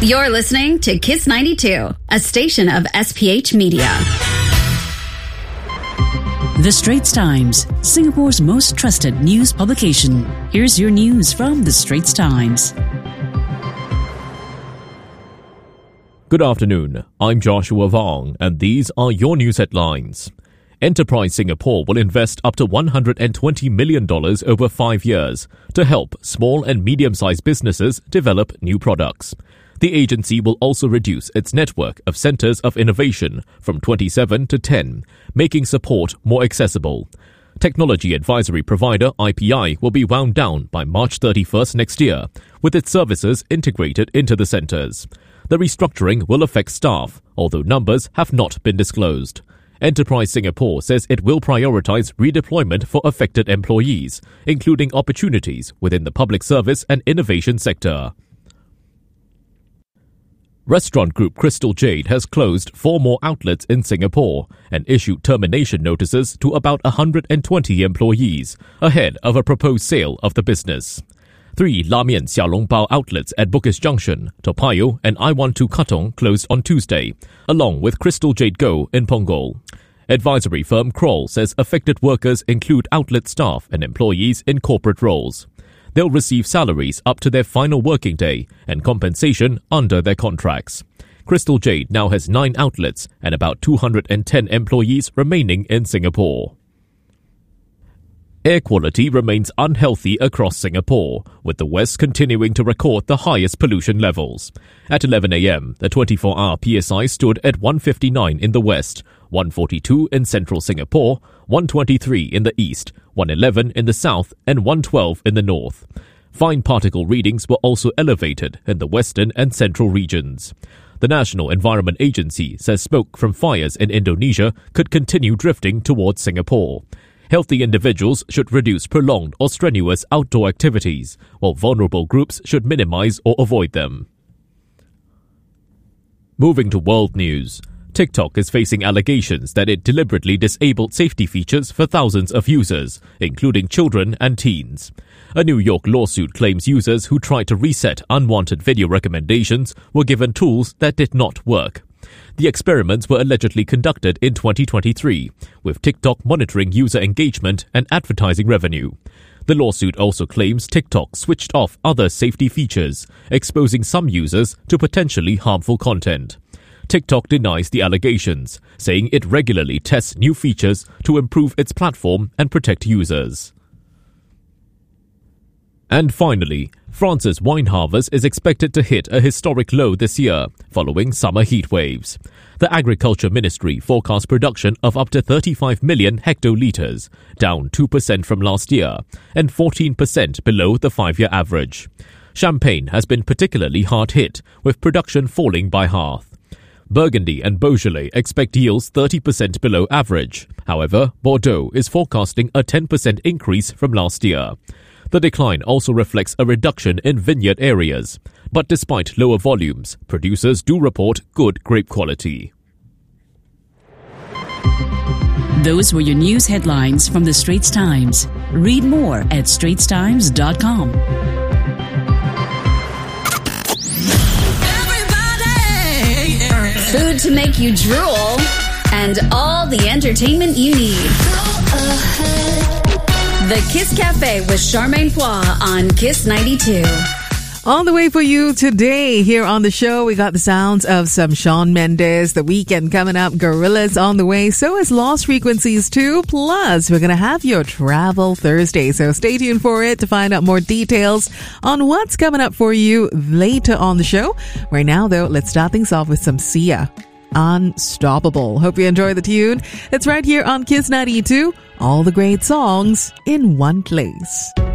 You're listening to Kiss 92, a station of SPH Media. The Straits Times, Singapore's most trusted news publication. Here's your news from The Straits Times. Good afternoon. I'm Joshua Vong, and these are your news headlines. Enterprise Singapore will invest up to $120 million over 5 years to help small and medium-sized businesses develop new products. The agency will also reduce its network of centres of innovation from 27 to 10, making support more accessible. Technology advisory provider IPI will be wound down by March 31st next year, with its services integrated into the centres. The restructuring will affect staff, although numbers have not been disclosed. Enterprise Singapore says it will prioritise redeployment for affected employees, including opportunities within the public service and innovation sector. Restaurant group Crystal Jade has closed 4 more outlets in Singapore and issued termination notices to about 120 employees ahead of a proposed sale of the business. 3 La Mian Xiao Long Bao outlets at Bugis Junction, Toa Payoh and I Want to Katong closed on Tuesday, along with Crystal Jade Go in Punggol. Advisory firm Kroll says affected workers include outlet staff and employees in corporate roles. They'll receive salaries up to their final working day and compensation under their contracts. Crystal Jade now has 9 outlets and about 210 employees remaining in Singapore. Air quality remains unhealthy across Singapore, with the West continuing to record the highest pollution levels. At 11 a.m., the 24-hour PSI stood at 159 in the West, 142 in central Singapore, 123 in the East, 111 in the South, and 112 in the North. Fine particle readings were also elevated in the western and central regions. The National Environment Agency says smoke from fires in Indonesia could continue drifting towards Singapore. Healthy individuals should reduce prolonged or strenuous outdoor activities, while vulnerable groups should minimize or avoid them. Moving to world news. TikTok is facing allegations that it deliberately disabled safety features for thousands of users, including children and teens. A New York lawsuit claims users who tried to reset unwanted video recommendations were given tools that did not work. The experiments were allegedly conducted in 2023, with TikTok monitoring user engagement and advertising revenue. The lawsuit also claims TikTok switched off other safety features, exposing some users to potentially harmful content. TikTok denies the allegations, saying it regularly tests new features to improve its platform and protect users. And finally, France's wine harvest is expected to hit a historic low this year, following summer heat waves. The Agriculture Ministry forecasts production of up to 35 million hectolitres, down 2% from last year, and 14% below the 5-year average. Champagne has been particularly hard hit, with production falling by half. Burgundy and Beaujolais expect yields 30% below average. However, Bordeaux is forecasting a 10% increase from last year. The decline also reflects a reduction in vineyard areas. But despite lower volumes, producers do report good grape quality. Those were your news headlines from The Straits Times. Read more at straitstimes.com. Food to make you drool, and all the entertainment you need. The Kiss Cafe with Charmaine Poix on Kiss 92. On the way for you today here on the show, we got the sounds of some Shawn Mendes, The Weeknd coming up, Gorillaz on the way, so is Lost Frequencies too. Plus, we're going to have your Travel Thursday, so stay tuned for it to find out more details on what's coming up for you later on the show. Right now, though, let's start things off with some Sia. Unstoppable. Hope you enjoy the tune. It's right here on Kiss 92. All the great songs in one place.